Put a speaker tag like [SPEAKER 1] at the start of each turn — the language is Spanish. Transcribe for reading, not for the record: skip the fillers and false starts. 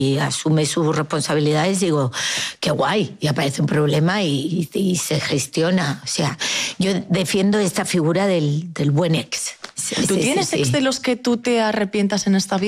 [SPEAKER 1] y asume sus responsabilidades, digo, qué guay, y aparece un problema y se gestiona. O sea, yo defiendo esta figura del buen ex.
[SPEAKER 2] ¿Tú tienes ex de los que tú te arrepientas en esta vida?